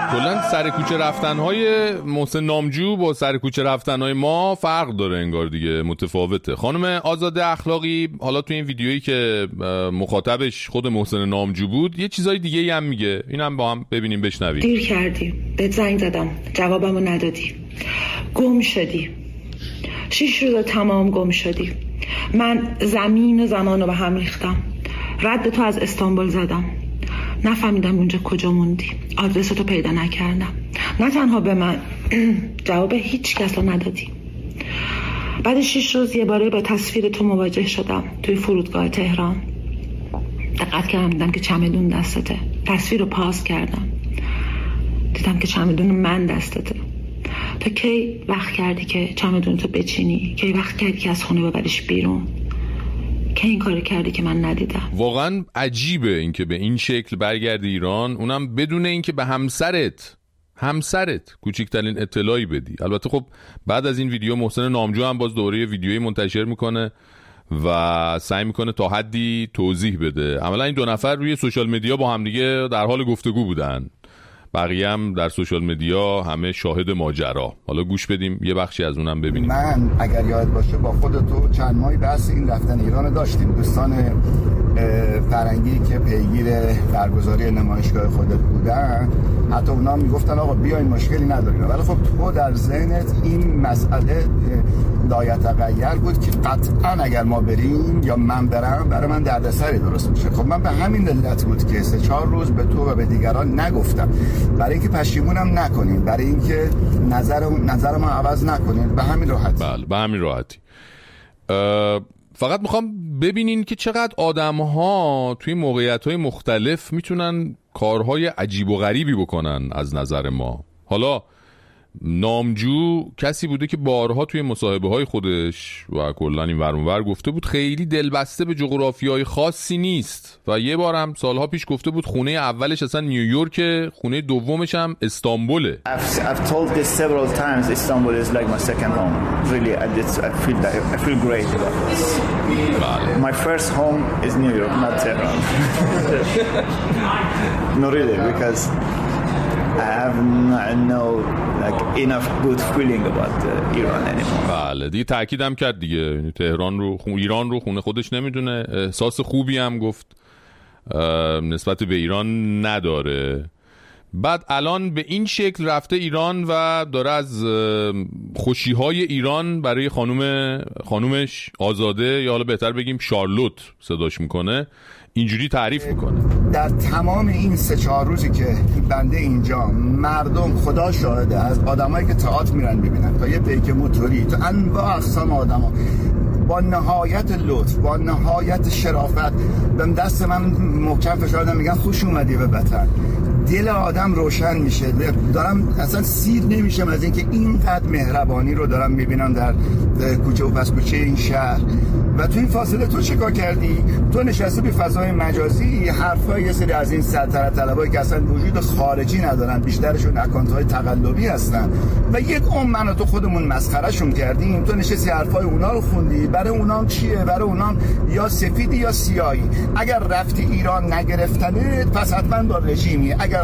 کلا سر کوچه رفتن‌های محسن نامجو با سر کوچه رفتن‌های ما فرق داره انگار دیگه، متفاوته. خانم آزاده اخلاقی حالا تو این ویدیویی که مخاطبش خود محسن نامجو بود یه چیزای دیگه هم میگه، اینم با هم ببینیم بشنویم. دیر کردی، بهت زنگ زدم جوابمو ندادی، گم شدی، 6 روز تمام گم شدی. من زمین و زمانو به هم ریختم، رد تو از استانبول زدم، نفهمیدم اونجا کجا موندی، آدرستو پیدا نکردم. نه تنها به من جواب هیچ کس رو ندادی. بعد 6 روز یه باره با تصویر تو مواجه شدم توی فرودگاه تهران. دقت کردم دیدم که چمدون دستته، تصویر رو پاس کردم دیدم که چمدون من دستته. تا کی وقت کردی که چمدون تو بچینی؟ کی وقت کردی که از خونه ببریش بیرون؟ که این کار کردی که من ندیدم. واقعا عجیبه اینکه به این شکل برگردی ایران، اونم بدون اینکه به همسرت کوچکترین اطلاعی بدی. البته خب بعد از این ویدیو محسن نامجو هم باز دوره ویدیویی منتشر میکنه و سعی میکنه تا حدی توضیح بده. عملا این دو نفر روی سوشال مدیا با هم دیگه در حال گفتگو بودن، بقیه هم در سوشال مدیا همه شاهد ماجرا. حالا گوش بدیم یه بخشی از اونم ببینیم. من اگر یاد باشه با خودتو چند ماهی بحث این رفتن ایران داشتیم. دوستان فرنگی که پیگیر برگزاری نمایشگاه خودت بودن حتی اونا میگفتن آقا بیاین مشکلی نداریم، ولی خب تو در ذهنت این مسئله لایتغیر بود که قطعا اگر ما بریم یا من برم برای من دردسری درست میشه. خب من به همین علت بود که 3-4 روز به تو و به دیگران نگفتم، برای اینکه پشیمونم نکنین، برای اینکه نظر ما عوض نکنین. به همین راحتی. بله به همین راحتی. فقط میخوام ببینین که چقدر آدم‌ها توی موقعیت‌های مختلف میتونن کارهای عجیب و غریبی بکنن از نظر ما. حالا نامجو کسی بوده که بارها توی مصاحبه‌های خودش و کلاً این ور اون ور گفته بود خیلی دلبسته به جغرافیای خاصی نیست و یه بار هم سالها پیش گفته بود خونه اولش اصلا نیویورک، خونه دومش هم استانبوله. I've told this several times. Istanbul is like my second home. Really, I feel great about this. My first home is New York, not Tehran. No, really, because I have no like enough good feeling about Iran anymore. بله دیگه تأکیدم کرد دیگه، تهران رو ایران رو خونه خودش نمیدونه، احساس خوبی هم گفت نسبت به ایران نداره. بعد الان به این شکل رفته ایران و داره از خوشی‌های ایران برای خانومش آزاده یا حالا بهتر بگیم شارلوت صداش میکنه، اینجوری تعریف میکنه. در تمام این 3-4 روزی که بنده اینجا، مردم خدا شاهده از آدمایی که تئاتر میرن میبینن تا یه پیک موتوری تا انواع اقسام آدما با نهایت لطف، با نهایت شرافت به دست من محکم فشار دادن، میگن خوش اومدی به وطن. دل آدم روشن میشه. دارم اصلا سیر نمیشم از اینکه اینقدر مهربانی رو دارم میبینم در کوچه و پس کوچه این شهر. و تو این فاصله تو چیکار کردی؟ تو نشسته به فضای مجازی حرفای یه سری از این سلطنت طلبایی که اصلا وجود خارجی ندارن، بیشترشون اکانت‌های تقلبی هستن و یک من و تو خودمون مسخرهشون کردیم. تو نشستی حرفای اونا رو خوندی. برای اونام چیه؟ برای اونام یا سفیدی یا سیاهی. اگر رفتی ایران نگرفتنت پس حتما با رژیمی. اگر